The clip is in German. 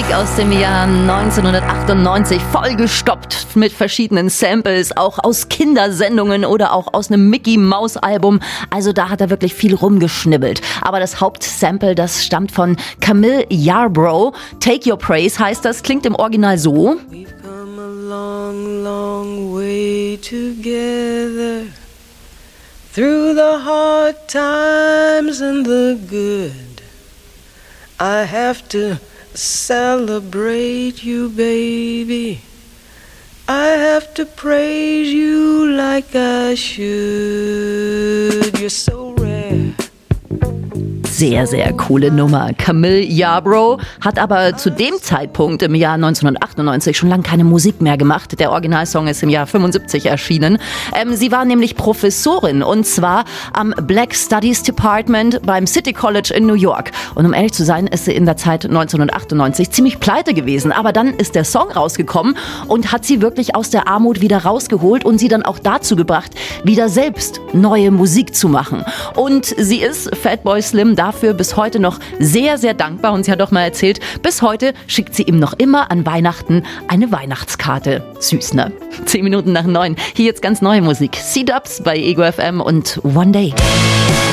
Musik aus dem Jahr 1998, vollgestopft mit verschiedenen Samples, auch aus Kindersendungen oder auch aus einem Mickey-Maus-Album. Also da hat er wirklich viel rumgeschnibbelt. Aber das Hauptsample, das stammt von Camille Yarbrough. Take Your Praise heißt das, klingt im Original so. We've come a long, long way together, through the hard times and the good. I have to celebrate you, baby. I have to praise you like I should. You're so rare. Sehr, sehr coole Nummer. Camille Yarbrough hat aber zu dem Zeitpunkt im Jahr 1998 schon lange keine Musik mehr gemacht. Der Originalsong ist im Jahr 75 erschienen. Sie war nämlich Professorin und zwar am Black Studies Department beim City College in New York. Und um ehrlich zu sein, ist sie in der Zeit 1998 ziemlich pleite gewesen. Aber dann ist der Song rausgekommen und hat sie wirklich aus der Armut wieder rausgeholt und sie dann auch dazu gebracht, wieder selbst neue Musik zu machen. Und sie ist Fatboy Slim dafür bis heute noch sehr, sehr dankbar. Und sie hat auch mal erzählt, bis heute schickt sie ihm noch immer an Weihnachten eine Weihnachtskarte. Süß, ne? 10 Minuten nach 9. Hier jetzt ganz neue Musik. C-Dubs bei Ego FM und One Day.